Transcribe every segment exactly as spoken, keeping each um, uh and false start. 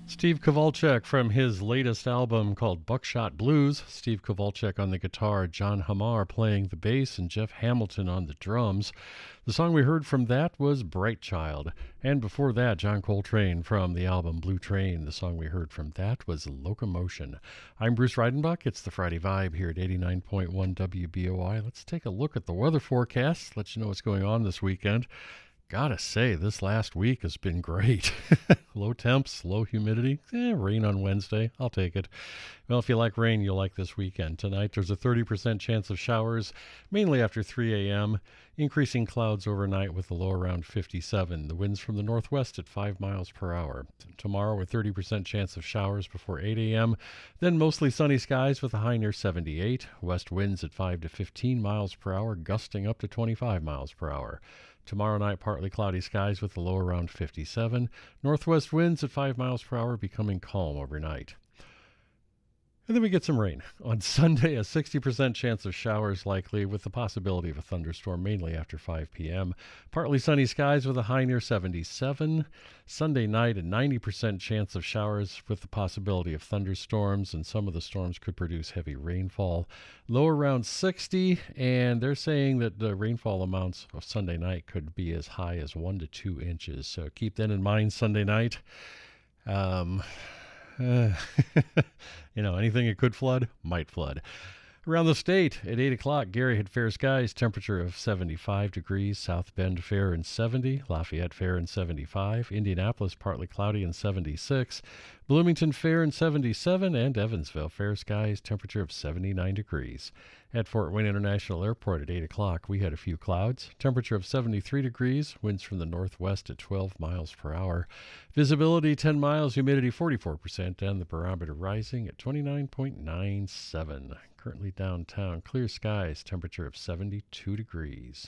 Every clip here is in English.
Steve Kovalchuk from his latest album called Buckshot Blues. Steve Kovalchuk on the guitar, John Hamar playing the bass, and Jeff Hamilton on the drums. The song we heard from that was Bright Child. And before that, John Coltrane from the album Blue Train. The song we heard from that was Locomotion. I'm Bruce Reidenbach. It's the Friday Vibe here at eighty-nine point one W B O I. Let's take a look at the weather forecast, let you know what's going on this weekend. Gotta say, this last week has been great. Low temps, low humidity. Eh, rain on Wednesday. I'll take it. Well, if you like rain, you'll like this weekend. Tonight, there's a thirty percent chance of showers, mainly after three a.m. Increasing clouds overnight with a low around fifty-seven. The winds from the northwest at five miles per hour. Tomorrow, a thirty percent chance of showers before eight a.m. Then mostly sunny skies with a high near seventy-eight. West winds at five to fifteen miles per hour, gusting up to twenty-five miles per hour. Tomorrow night, partly cloudy skies with a low around fifty-seven. Northwest winds at five miles per hour, becoming calm overnight. And then we get some rain. On Sunday, a sixty percent chance of showers likely with the possibility of a thunderstorm mainly after five p.m. Partly sunny skies with a high near seventy-seven. Sunday night, a ninety percent chance of showers with the possibility of thunderstorms, and some of the storms could produce heavy rainfall. Low around sixty, and they're saying that the rainfall amounts of Sunday night could be as high as one to two inches. So keep that in mind Sunday night. Um... Uh, you know, anything that could flood might flood. Around the state at eight o'clock, Gary had fair skies, temperature of seventy-five degrees. South Bend fair and seventy. Lafayette fair and seventy-five. Indianapolis partly cloudy and seventy-six. Bloomington fair and seventy-seven. And Evansville fair skies, temperature of seventy-nine degrees. At Fort Wayne International Airport at eight o'clock, we had a few clouds. Temperature of seventy-three degrees. Winds from the northwest at twelve miles per hour. Visibility ten miles. Humidity forty-four percent. And the barometer rising at twenty-nine point nine seven. Currently downtown, clear skies. Temperature of seventy-two degrees.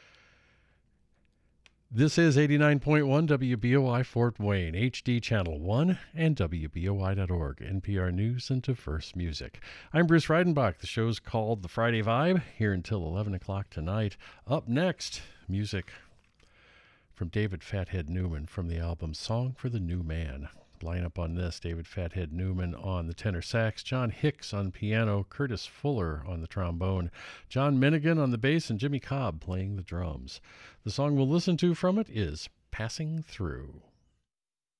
This is eighty-nine point one W B O I Fort Wayne, H D Channel one, and W B O I dot org, N P R News and diverse music. I'm Bruce Reidenbach. The show's called The Friday Vibe, here until eleven o'clock tonight. Up next, music from David Fathead Newman from the album Song for the New Man. Lineup on this: David Fathead Newman on the tenor sax, John Hicks on piano, Curtis Fuller on the trombone, John Minigan on the bass, and Jimmy Cobb playing the drums. The song we'll listen to from it is Passing Through.